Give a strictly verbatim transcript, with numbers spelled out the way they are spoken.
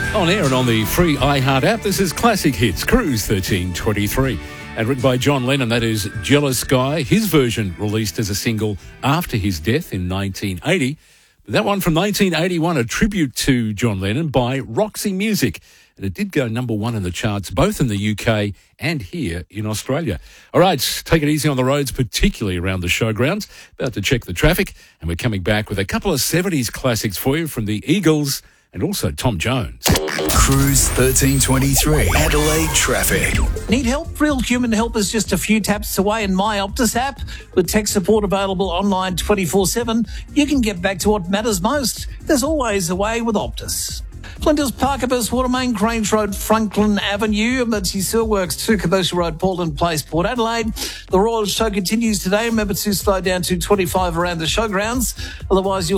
On air and on the free iHeart app, this is Classic Hits, Cruise thirteen twenty-three. And written by John Lennon, that is Jealous Guy. His version released as a single after his death in nineteen eighty. But that one from nineteen eighty-one, a tribute to John Lennon by Roxy Music. And it did go number one in the charts, both in the U K and here in Australia. All right, take it easy on the roads, particularly around the showgrounds. About to check the traffic. And we're coming back with a couple of seventies classics for you from the Eagles and also Tom Jones. Cruise thirteen twenty-three, Adelaide traffic. Need help? Real human help is just a few taps away in My Optus app. With tech support available online twenty-four seven, you can get back to what matters most. There's always a way with Optus. Flinders Park, Abyss, Watermain, Grange Road, Franklin Avenue, Emergency Sewer Works, two Commercial Road, Portland Place, Port Adelaide. The Royal Show continues today. Remember to slow down to twenty-five around the showgrounds. Otherwise, you'll